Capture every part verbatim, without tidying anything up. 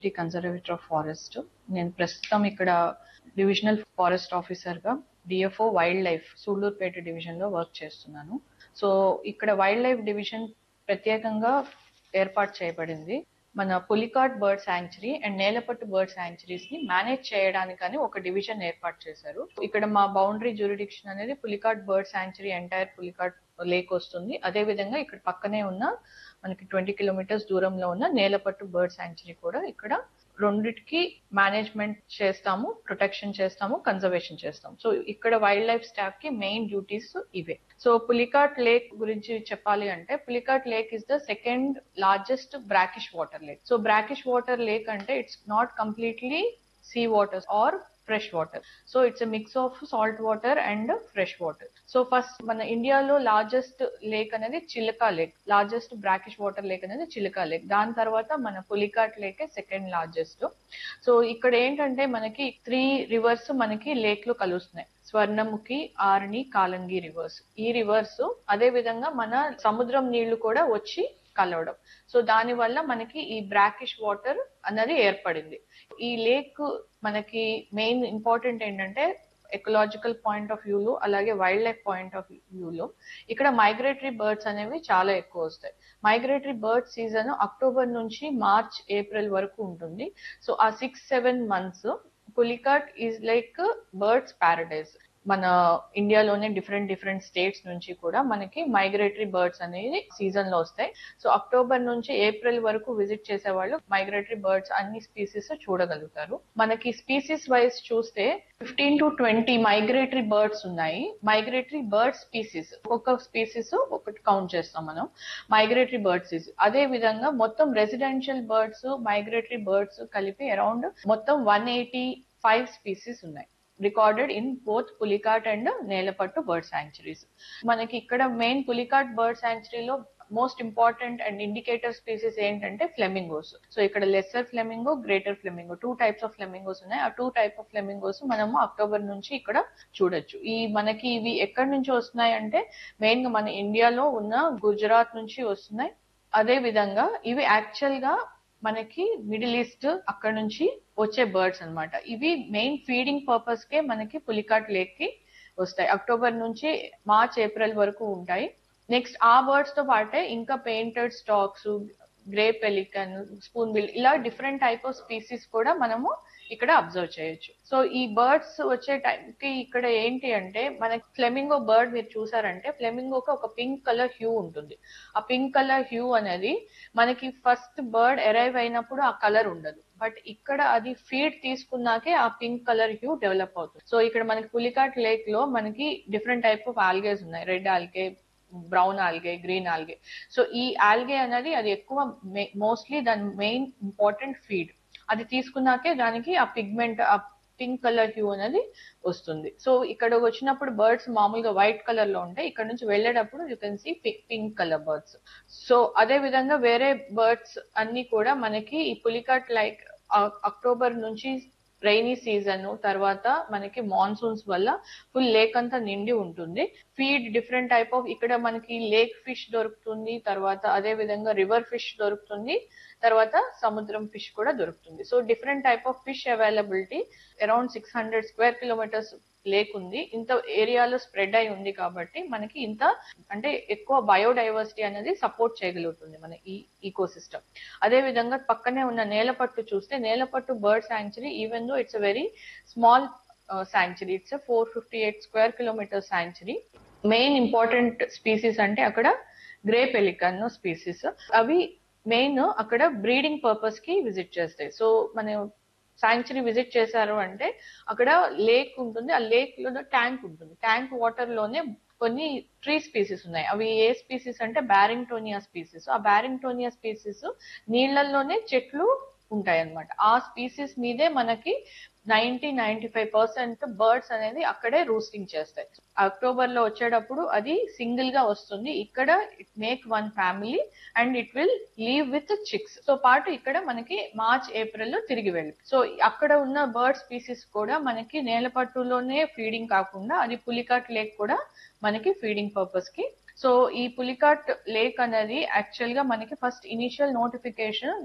Conservator of forest. నేను ప్రస్తుతం ఇక్కడ డివిజనల్ ఫారెస్ట్ ఆఫీసర్ గా DFO wild life Sullurpeta division లో వర్క్ చేస్తున్నాను. సో ఇక్కడ వైల్డ్ లైఫ్ డివిజన్ ప్రత్యేకంగా ఏర్పాటు చేయబడింది. మన Pulicat bird sanctuary and Nelapattu bird sanctuaries ని మేనేజ్ చేయడానికని ఒక డివిజన్ ఏర్పాటు చేశారు. ఇక్కడ మా బౌండరీ జ్యూరిడిక్షన్ అనేది Pulicat bird sanctuary entire Pulicat lake వస్తుంది. అదే విధంగా ఇక్కడ పక్కనే ఉన్న మనకి ట్వంటీ కిలోమీటర్స్ దూరంలో ఉన్న నేలపట్టు బర్డ్ శాంక్చురీ కూడా ఇక్కడ రెండిటికి మేనేజ్మెంట్ చేస్తాము, ప్రొటెక్షన్ చేస్తాము, కన్జర్వేషన్ చేస్తాము. సో ఇక్కడ వైల్డ్ లైఫ్ స్టాఫ్ కి మెయిన్ డ్యూటీస్ ఇవే. సో పులికాట్ లేక్ గురించి చెప్పాలి అంటే Pulicat lake is the second largest brackish water lake. So brackish water lake అంటే it's not completely sea water are fresh water. So it's a mix of salt water and fresh water. So first మన ఇండియాలో largest lake అనేది చిలకా lake, largest brackish water lake అనేది చిలకా lake. దాని తర్వాత మన Pulicat lake second largest. So ఇక్కడ ఏంటంటే మనకి త్రీ రివర్స్ మనకి లేక్ లో కలుస్తున్నాయి. స్వర్ణముఖి, ఆర్ని, కాలంగి రివర్స్. ఈ రివర్స్ అదే విధంగా మన సముద్రం నీళ్లు కూడా వచ్చి కలవడం. సో దాని వల్ల మనకి ఈ బ్రాకిష్ వాటర్ అనేది ఏర్పడింది. ఈ లేక్ మనకి మెయిన్ ఇంపార్టెంట్ ఏంటంటే ఎకలాజికల్ పాయింట్ ఆఫ్ వ్యూలో అలాగే వైల్డ్ లైఫ్ పాయింట్ ఆఫ్ వ్యూలో ఇక్కడ మైగ్రేటరీ బర్డ్స్ అనేవి చాలా ఎక్కువ వస్తాయి. మైగ్రేటరీ బర్డ్ సీజన్ అక్టోబర్ నుంచి మార్చ్ ఏప్రిల్ వరకు ఉంటుంది. సో ఆ six seven months Pulicat is like birds Paradise. మన ఇండియాలోనే డిఫరెంట్ డిఫరెంట్ స్టేట్స్ నుంచి కూడా మనకి మైగ్రేటరీ బర్డ్స్ అనేది సీజన్ లో వస్తాయి. సో అక్టోబర్ నుంచి ఏప్రిల్ వరకు విజిట్ చేసే వాళ్ళు మైగ్రేటరీ బర్డ్స్ అన్ని స్పీసీస్ చూడగలుగుతారు. మనకి స్పీసీస్ వైజ్ చూస్తే fifteen to twenty migratory birds ఉన్నాయి. మైగ్రేటరీ బర్డ్ స్పీసీస్ ఒక్కొక్క స్పీసీస్ ఒకటి కౌంట్ చేస్తాం మనం మైగ్రేటరీ బర్డ్స్. అదే విధంగా మొత్తం రెసిడెన్షియల్ బర్డ్స్, మైగ్రేటరీ బర్డ్స్ కలిపి అరౌండ్ మొత్తం వన్ ఎయిటీ ఫైవ్ స్పీసీస్ ఉన్నాయి recorded in both Pulicat and Nelapattu bird sanctuaries. మనకి ఇక్కడ main Pulicat bird శాంక్చురీలో most important and indicator species ఏంటంటే ఫ్లెమింగోస్. సో ఇక్కడ lesser flamingo, greater flamingo, two types of flamingos ఉన్నాయి. ఆ two type of flamingos మనము October నుంచి ఇక్కడ చూడొచ్చు. ఈ మనకి ఇవి ఎక్కడి నుంచి వస్తున్నాయి అంటే మెయిన్ గా మన ఇండియాలో ఉన్న గుజరాత్ నుంచి వస్తున్నాయి. అదే విధంగా ఇవి యాక్చువల్ గా మనకి మిడిల్ ఈస్ట్ అక్కడ నుంచి వచ్చే బర్డ్స్ అన్నమాట. ఇవి మెయిన్ ఫీడింగ్ పర్పస్ కే మనకి పులికాట్ లేక్ కి వస్తాయి. అక్టోబర్ నుంచి మార్చ్ ఏప్రిల్ వరకు ఉంటాయి. నెక్స్ట్ ఆ బర్డ్స్ తో పాటే ఇంకా painted stocks, grey pelican, spoon bill ఇలా డిఫరెంట్ టైప్ ఆఫ్ స్పీసీస్ కూడా మనము ఇక్కడ అబ్జర్వ్ చేయొచ్చు. సో ఈ బర్డ్స్ వచ్చే టైంకి ఇక్కడ ఏంటి అంటే మనకి ఫ్లెమింగో బర్డ్ మీరు చూసారంటే ఫ్లెమింగోకి ఒక పింక్ కలర్ హ్యూ ఉంటుంది. ఆ పింక్ కలర్ హ్యూ అనేది మనకి ఫస్ట్ బర్డ్ అరైవ్ అయినప్పుడు ఆ కలర్ ఉండదు. బట్ ఇక్కడ అది ఫీడ్ తీసుకున్నాకే ఆ పింక్ కలర్ హ్యూ డెవలప్ అవుతుంది. సో ఇక్కడ మనకి పులికాట్ లేక్ లో మనకి డిఫరెంట్ టైప్ ఆఫ్ ఆల్గేస్ ఉన్నాయి. Red algae, brown algae, green algae. So ఈ ఆల్గే అనేది అది ఎక్కువ మోస్ట్లీ దాని మెయిన్ ఇంపార్టెంట్ ఫీడ్. అది తీసుకున్నాకే దానికి ఆ పిగ్మెంట్, ఆ పింక్ కలర్ హ్యూ అనేది వస్తుంది. సో ఇక్కడ వచ్చినప్పుడు బర్డ్స్ మామూలుగా వైట్ కలర్ లో ఉంటాయి. ఇక్కడ నుంచి వెళ్ళేటప్పుడు you can see pink colour birds. So అదే విధంగా వేరే బర్డ్స్ అన్ని కూడా మనకి ఈ పులికాట్ లైక్ అక్టోబర్ నుంచి రైనీ సీజన్ తర్వాత మనకి మాన్సూన్స్ వల్ల ఫుల్ లేక్ అంతా నిండి ఉంటుంది. ఫీడ్ డిఫరెంట్ టైప్ ఆఫ్ ఇక్కడ మనకి లేక్ ఫిష్ దొరుకుతుంది, తర్వాత అదే విధంగా రివర్ ఫిష్ దొరుకుతుంది, తర్వాత సముద్రం ఫిష్ కూడా దొరుకుతుంది. So different type of fish availability around six hundred square kilometres lake ఉంది. ఇంత ఏరియాలో స్ప్రెడ్ అయి ఉంది కాబట్టి మనకి ఇంత అంటే ఎక్కువ బయోడైవర్సిటీ అనేది సపోర్ట్ చేయగలుగుతుంది మన ఈ ఈకో సిస్టమ్. అదే విధంగా పక్కనే ఉన్న నేలపట్టు చూస్తే Nelapattu bird sanctuary even though it's a very small sanctuary, it's four fifty eight square kilometre sanctuary. Main important species అంటే అక్కడ గ్రే పెలికన్ స్పీసీస్. అవి మెయిన్ అక్కడ బ్రీడింగ్ పర్పస్ కి విజిట్ చేస్తాయి. సో మన శాంక్చురీ విజిట్ చేశారు అంటే అక్కడ లేక్ ఉంటుంది. ఆ లేక్ లో ట్యాంక్ ఉంటుంది. ట్యాంక్ వాటర్ లోనే కొన్ని ట్రీ స్పీసీస్ ఉన్నాయి. అవి ఏ స్పీసీస్ అంటే బ్యారింగ్టోనియా స్పీసీస్. ఆ బ్యారింగ్టోనియా స్పీసీస్ నీళ్లలోనే చెట్లు ఉంటాయి అన్నమాట. ఆ స్పీసీస్ మీదే మనకి ninety ninety five percent birds అనేది అక్కడే రూస్టింగ్ చేస్తాయి. అక్టోబర్ లో వచ్చేటప్పుడు అది సింగిల్ గా వస్తుంది. ఇక్కడ it make one family and it will leave with chicks తో పాటు ఇక్కడ మనకి మార్చ్ ఏప్రిల్ లో తిరిగి వెళ్ళి. సో అక్కడ ఉన్న బర్డ్ స్పీసీస్ కూడా మనకి నేలపట్టులోనే ఫీడింగ్ కాకుండా అది పులికాట్ లేక్ కూడా మనకి ఫీడింగ్ పర్పస్ కి. సో ఈ పులికాట్ లేక్ అనేది యాక్చువల్ గా మనకి first initial notification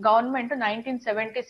government nineteen seventy